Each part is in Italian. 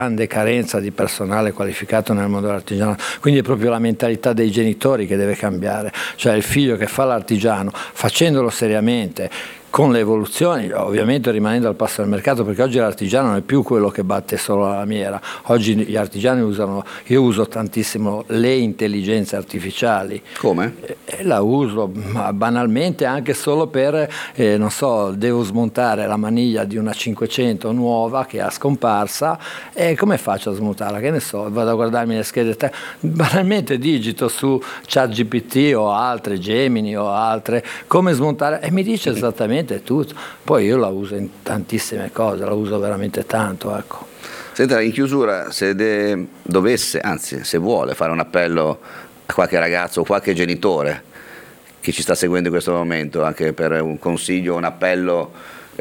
grande carenza di personale qualificato nel mondo dell'artigiano, quindi è proprio la mentalità dei genitori che deve cambiare, cioè il figlio che fa l'artigiano facendolo seriamente, con le evoluzioni, ovviamente rimanendo al passo del mercato, perché oggi l'artigiano non è più quello che batte solo la lamiera. Oggi gli artigiani io uso tantissimo le intelligenze artificiali. Come? La uso banalmente anche solo per, non so, devo smontare la maniglia di una 500 nuova che è scomparsa, e come faccio a smontarla? Che ne so, vado a guardarmi le schede, banalmente digito su ChatGPT o altre, Gemini o altre, come smontare, e mi dice esattamente tutto. Poi io la uso in tantissime cose, la uso veramente tanto, ecco. Senta, in chiusura, se dovesse, anzi se vuole fare un appello a qualche ragazzo o qualche genitore che ci sta seguendo in questo momento, anche per un consiglio, un appello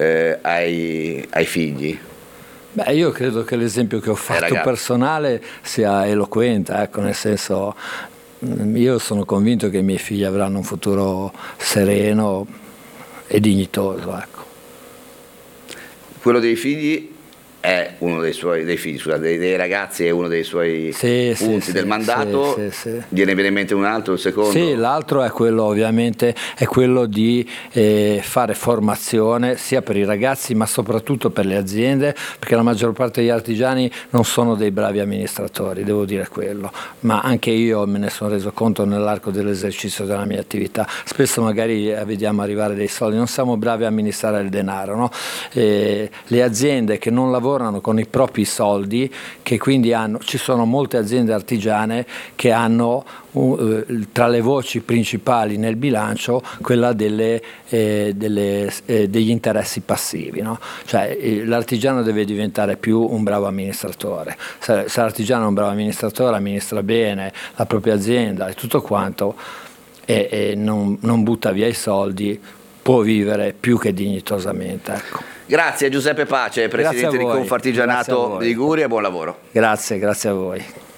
ai figli. Beh, io credo che l'esempio che ho fatto personale sia eloquente, ecco, nel senso, io sono convinto che i miei figli avranno un futuro sereno e dignitoso, ecco. Quello dei figli è uno dei ragazzi è uno dei suoi punti del mandato. Viene in mente un altro, il secondo? Sì, l'altro è quello, ovviamente, è quello di fare formazione sia per i ragazzi ma soprattutto per le aziende, perché la maggior parte degli artigiani non sono dei bravi amministratori, devo dire quello, ma anche io me ne sono reso conto nell'arco dell'esercizio della mia attività. Spesso magari vediamo arrivare dei soldi, non siamo bravi a amministrare il denaro, no? Le aziende che non lavorano con i propri soldi, che quindi ci sono molte aziende artigiane che hanno tra le voci principali nel bilancio quella degli interessi passivi, no? Cioè l'artigiano deve diventare più un bravo amministratore. Se l'artigiano è un bravo amministratore, amministra bene la propria azienda e tutto quanto, e non butta via i soldi, può vivere più che dignitosamente, ecco. Grazie a Giuseppe Pace, presidente di Confartigianato Liguria, e buon lavoro. Grazie a voi.